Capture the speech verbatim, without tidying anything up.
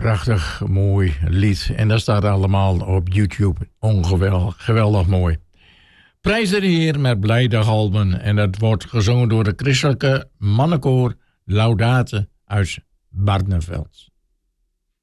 Prachtig mooi lied. En dat staat allemaal op YouTube. Ongeweldig, geweldig mooi. Prijs de Heer met Blijdegalmen. En dat wordt gezongen door de christelijke mannenkoor Laudate uit Barneveld.